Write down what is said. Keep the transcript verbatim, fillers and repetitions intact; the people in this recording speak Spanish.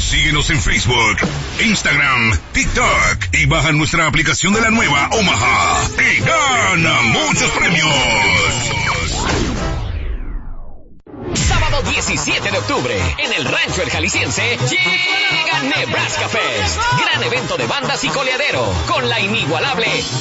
Síguenos en Facebook, Instagram, TikTok y baja nuestra aplicación de la nueva Omaha y gana muchos premios. Sábado diecisiete de octubre, en el Rancho El Jalisciense, llega Nebraska Fest. Gran evento de bandas y coleadero, con la inigualable